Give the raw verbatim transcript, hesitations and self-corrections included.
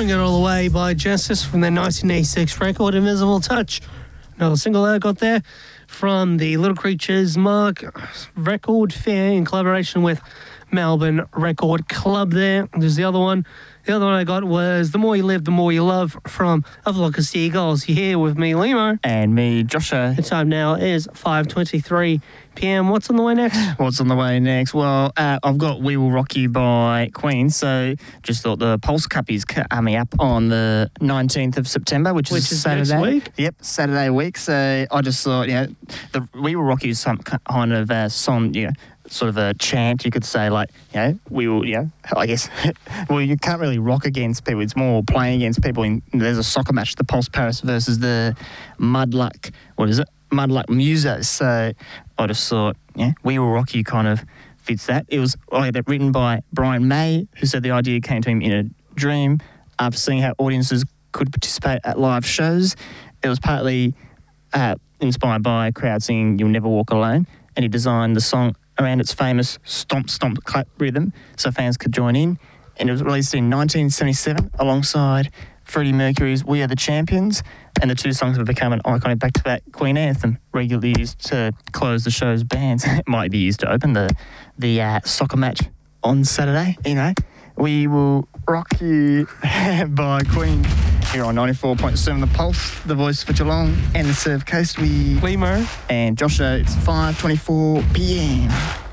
Doing It All the Way by Genesis from their nineteen eighty-six record Invisible Touch. Another single I got there from the Little Creatures Mark record fair in collaboration with Melbourne Record Club there. There's the other one. The other one I got was The More You Live, The More You Love from A Flock of Seagulls. You're here with me, Limo. And me, Joshua. The time now is five twenty-three p.m. What's on the way next? What's on the way next? Well, uh, I've got We Will Rock You by Queen. So just thought the Pulse Cup is coming up on the nineteenth of September, which, Which is, is Saturday. next week? Yep, Saturday week. So I just thought, you know, the We Will Rock You is some kind of uh, song, you know, sort of a chant, you could say, like, you know, we will, you know, I guess, well, you can't really rock against people. It's more playing against people. In, there's a soccer match, the Pulse Paris versus the Mudluck, what is it? Mudluck Musos. So I just thought, yeah, We Will Rock You kind of fits that. It was I had it written by Brian May, who said the idea came to him in a dream after seeing how audiences could participate at live shows. It was partly uh, inspired by a crowd singing You'll Never Walk Alone, and he designed the song around its famous stomp, stomp, clap rhythm so fans could join in. And it was released in nineteen seventy-seven alongside Freddie Mercury's We Are the Champions, and the two songs have become an iconic back-to-back Queen anthem, regularly used to close the show's bands. It might be used to open the, the uh, soccer match on Saturday, you know. We Will Rock You by Queen here on ninety-four point seven The Pulse, the voice for Geelong and the Surf Coast. We Limo. And Joshua, it's five twenty-four p.m.